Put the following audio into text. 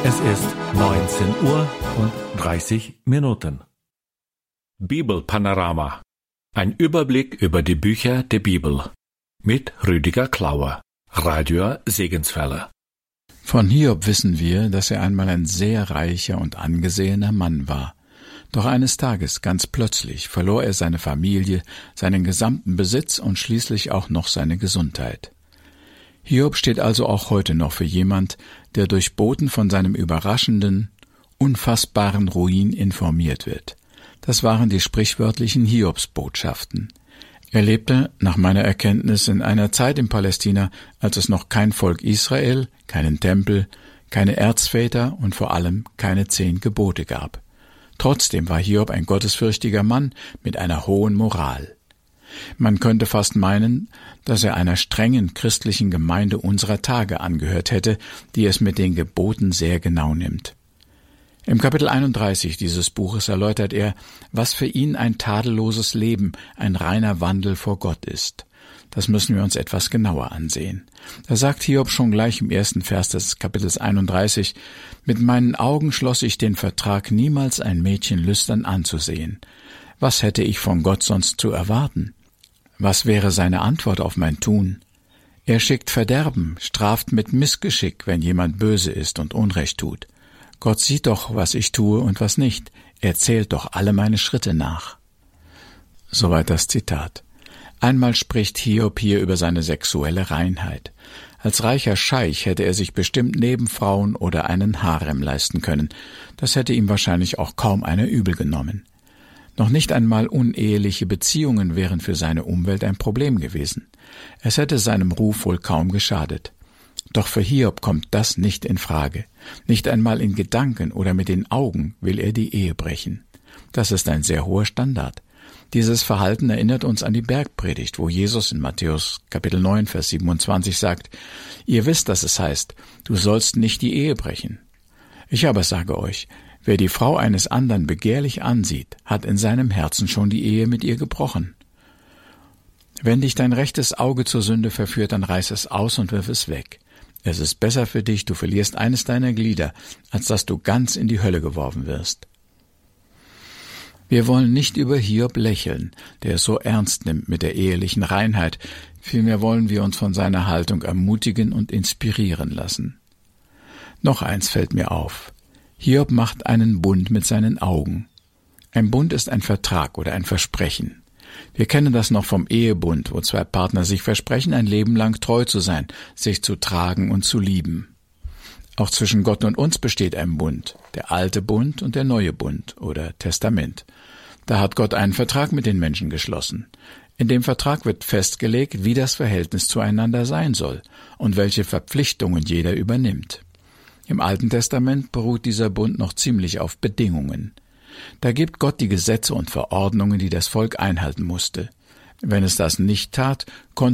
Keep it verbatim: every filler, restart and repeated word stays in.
Es ist neunzehn Uhr und dreißig Minuten. Bibelpanorama. Ein Überblick über die Bücher der Bibel. Mit Rüdiger Klauer, Radio Segenswelle. Von Hiob wissen wir, dass er einmal ein sehr reicher und angesehener Mann war. Doch eines Tages, ganz plötzlich, verlor er seine Familie, seinen gesamten Besitz und schließlich auch noch seine Gesundheit. Hiob steht also auch heute noch für jemand, der durch Boten von seinem überraschenden, unfassbaren Ruin informiert wird. Das waren die sprichwörtlichen Hiobsbotschaften. Er lebte, nach meiner Erkenntnis, in einer Zeit in Palästina, als es noch kein Volk Israel, keinen Tempel, keine Erzväter und vor allem keine zehn Gebote gab. Trotzdem war Hiob ein gottesfürchtiger Mann mit einer hohen Moral. Man könnte fast meinen, dass er einer strengen christlichen Gemeinde unserer Tage angehört hätte, die es mit den Geboten sehr genau nimmt. Im Kapitel einunddreißig dieses Buches erläutert er, was für ihn ein tadelloses Leben, ein reiner Wandel vor Gott ist. Das müssen wir uns etwas genauer ansehen. Da sagt Hiob schon gleich im ersten Vers des Kapitels einunddreißig, »Mit meinen Augen schloss ich den Vertrag, niemals ein Mädchen lüstern anzusehen. Was hätte ich von Gott sonst zu erwarten? Was wäre seine Antwort auf mein Tun? Er schickt Verderben, straft mit Missgeschick, wenn jemand böse ist und Unrecht tut. Gott sieht doch, was ich tue und was nicht. Er zählt doch alle meine Schritte nach.« Soweit das Zitat. Einmal spricht Hiob hier über seine sexuelle Reinheit. Als reicher Scheich hätte er sich bestimmt Nebenfrauen oder einen Harem leisten können. Das hätte ihm wahrscheinlich auch kaum einer übel genommen. Noch nicht einmal uneheliche Beziehungen wären für seine Umwelt ein Problem gewesen. Es hätte seinem Ruf wohl kaum geschadet. Doch für Hiob kommt das nicht in Frage. Nicht einmal in Gedanken oder mit den Augen will er die Ehe brechen. Das ist ein sehr hoher Standard. Dieses Verhalten erinnert uns an die Bergpredigt, wo Jesus in Matthäus Kapitel neun, Vers siebenundzwanzig sagt, »Ihr wisst, dass es heißt, du sollst nicht die Ehe brechen. Ich aber sage euch, wer die Frau eines anderen begehrlich ansieht, hat in seinem Herzen schon die Ehe mit ihr gebrochen. Wenn dich dein rechtes Auge zur Sünde verführt, dann reiß es aus und wirf es weg. Es ist besser für dich, du verlierst eines deiner Glieder, als dass du ganz in die Hölle geworfen wirst.« Wir wollen nicht über Hiob lächeln, der es so ernst nimmt mit der ehelichen Reinheit, vielmehr wollen wir uns von seiner Haltung ermutigen und inspirieren lassen. Noch eins fällt mir auf. Hiob macht einen Bund mit seinen Augen. Ein Bund ist ein Vertrag oder ein Versprechen. Wir kennen das noch vom Ehebund, wo zwei Partner sich versprechen, ein Leben lang treu zu sein, sich zu tragen und zu lieben. Auch zwischen Gott und uns besteht ein Bund, der alte Bund und der neue Bund oder Testament. Da hat Gott einen Vertrag mit den Menschen geschlossen. In dem Vertrag wird festgelegt, wie das Verhältnis zueinander sein soll und welche Verpflichtungen jeder übernimmt. Im Alten Testament beruht dieser Bund noch ziemlich auf Bedingungen. Da gibt Gott die Gesetze und Verordnungen, die das Volk einhalten musste. Wenn es das nicht tat, konnte